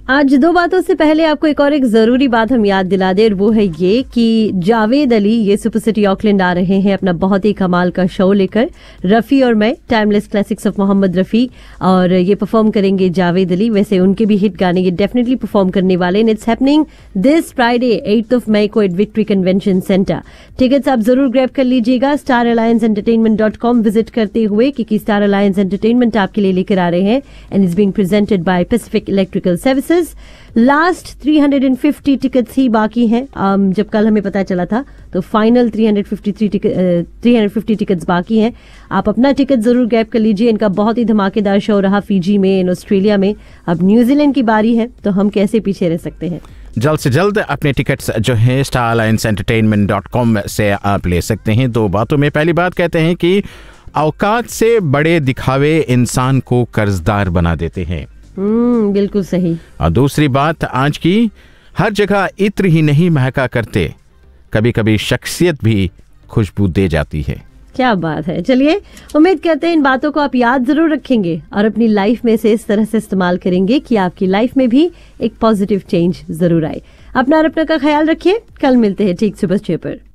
आज दो बातों से पहले आपको एक और एक जरूरी बात हम याद दिला दें, वो है ये कि जावेद अली ये सुपर सिटी ऑकलैंड आ रहे हैं अपना बहुत ही कमाल का शो लेकर, रफी और मैं, timeless classics of Mohammad Rafi, और ये परफॉर्म करेंगे जावेद अली। वैसे उनके भी हिट गाने ये डेफिनेटली परफॉर्म करने वाले हैं। इट्स हैपनिंग दिस फ्राइडे 8 मई को eight victory convention centre. Tickets आप जरूर ग्रैब कर लीजिएगा starallianceentertainment.com विजिट करते हुए, क्योंकि स्टार अलायंस एंटरटेनमेंट आपके लिए लेकर आ रहे हैं and is being presented by Pacific electrical services. Last 350 tickets ही बाकी हैं। जब कल हमें पता चला था तो फाइनल 350 टिकट्स बाकी हैं। आप अपना टिकट जरूर ग्रैब कर लीजिए। इनका बहुत ही धमाकेदार शो रहा फिजी में, इन ऑस्ट्रेलिया में। अब न्यूजीलैंड की बारी है, तो हम कैसे पीछे रह सकते हैं। जल्द से जल्द अपने टिकट्स जो है starallianceentertainment.com से आप ले सकते हैं। दो बातों में पहली बात कहते हैं कि औकात से बड़े दिखावे इंसान को कर्जदार बना देते हैं। बिल्कुल सही। और दूसरी बात आज की, हर जगह इत्र ही नहीं महका करते, कभी कभी शख्सियत भी खुशबू दे जाती है। क्या बात है। चलिए, उम्मीद करते हैं इन बातों को आप याद जरूर रखेंगे और अपनी लाइफ में से इस तरह से इस्तेमाल करेंगे कि आपकी लाइफ में भी एक पॉजिटिव चेंज जरूर आए। अपना और अपना का ख्याल रखिए। कल मिलते हैं ठीक सुबह 6 पर।